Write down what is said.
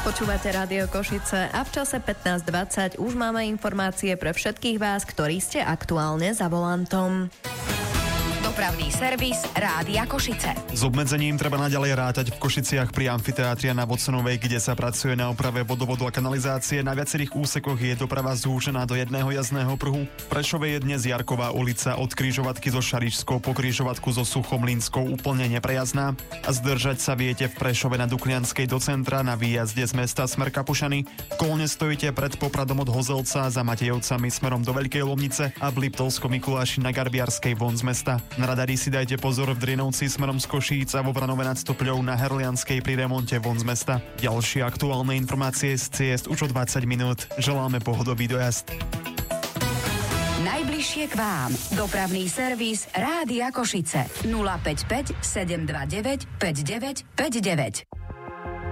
Počúvate Rádio Košice a v čase 15:20 už máme informácie pre všetkých vás, ktorí ste aktuálne za volantom. Dopravný servis Rádia Košice. S obmedzením treba naďalej rátať v Košiciach pri amfiteátri na Vodsonovej, kde sa pracuje na oprave vodovodu a kanalizácie. Na viacerých úsekoch je doprava zúžená do jedného jazdného pruhu. V Prešove je dnes Jarková ulica od križovatky so Šarišskou po križovatku so Suchomlínskou úplne neprejazdná. A zdržať sa viete v Prešove na Duklianskej do centra na výjazde z mesta smer Kapušany. Kolne stojíte pred Popradom od Hozelca, za Matejovcami smerom do Veľkej Lomnice a v Liptovskom Mikuláši na Garbiarskej von z mesta. Na radari si dajte pozor v Drinovci smerom z Košíc a vo Vranove nad Stopľou na Herlianskej pri remonte von z mesta. Ďalšie aktuálne informácie z ciest už o 20 minút. Želáme pohodový dojazd. Najbližšie k vám. Dopravný servis Rádia Košice. 055 729 5959.